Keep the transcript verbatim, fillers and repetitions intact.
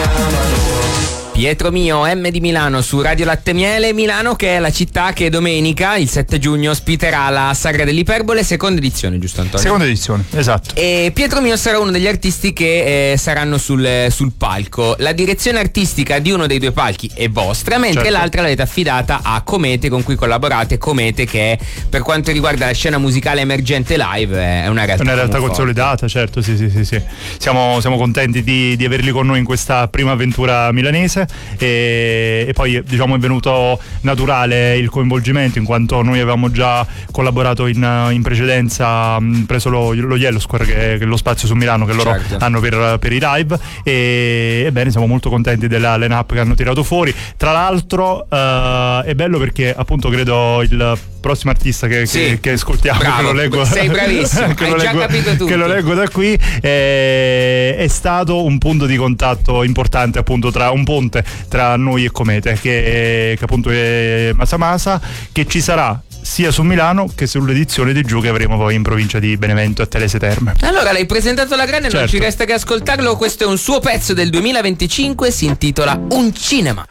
Pietro Mio, M di Milano su Radio Latte Miele. Milano, che è la città che domenica, il sette giugno, ospiterà la Sagra dell'Iperbole, seconda edizione, giusto Antonio? Seconda edizione, esatto. E Pietro Mio sarà uno degli artisti che eh, saranno sul, sul palco. La direzione artistica di uno dei due palchi è vostra, mentre certo. l'altra l'avete affidata a Comete, con cui collaborate. Comete, che per quanto riguarda la scena musicale emergente live è una realtà, è una realtà consolidata, forte. certo, sì, sì, sì, sì. Siamo, siamo contenti di, di averli con noi in questa prima avventura milanese. E, e poi diciamo è venuto naturale il coinvolgimento, in quanto noi avevamo già collaborato in, in precedenza, mh, preso lo, lo Yellow Square, che, che è lo spazio su Milano che loro certo. hanno per, per i live, e ebbene siamo molto contenti della line-up che hanno tirato fuori. Tra l'altro uh, è bello perché appunto credo il prossimo artista che, sì. che, che ascoltiamo, bravo, che lo leggo, sei bravissimo, che hai lo già leggo, capito tutto, che lo leggo da qui, è, è stato un punto di contatto importante, appunto tra un ponte tra noi e Comete, che, che appunto è Masa Masa, che ci sarà sia su Milano che sull'edizione di giù che avremo poi in provincia di Benevento a Telese Terme. Allora l'hai presentato alla grande, certo. non ci resta che ascoltarlo. Questo è un suo pezzo del duemilaventicinque, si intitola Un Cinema.